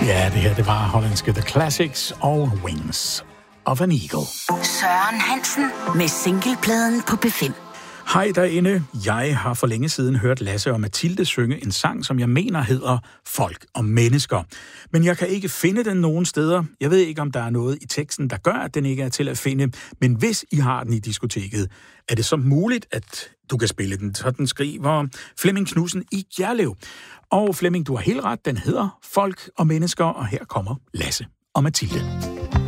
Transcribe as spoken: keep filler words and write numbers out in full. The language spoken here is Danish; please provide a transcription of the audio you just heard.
Ja, det her, det var hollandske The Classics og Wings of an Eagle. Søren Hansen med singlepladen på B fem. Hej derinde. Jeg har for længe siden hørt Lasse og Mathilde synge en sang, som jeg mener hedder Folk og Mennesker. Men jeg kan ikke finde den nogen steder. Jeg ved ikke, om der er noget i teksten, der gør, at den ikke er til at finde. Men hvis I har den i diskoteket, er det så muligt, at du kan spille den. Så den skriver Flemming Knudsen i Gjerlev. Og Flemming, du har helt ret. Den hedder Folk og Mennesker, og her kommer Lasse og Mathilde.